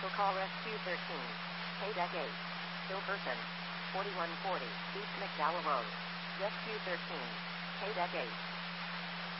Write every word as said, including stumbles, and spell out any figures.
Vehicle call Rescue thirteen. Paydeck eight. Still person. forty-one forty East McDowell Road. Rescue thirteen. Paydeck eight.